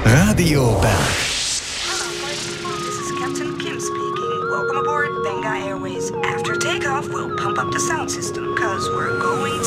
Radio Berg. This is Captain Kim speaking. Welcome aboard Benga Airways. After takeoff, we'll pump up the sound system, cause we're going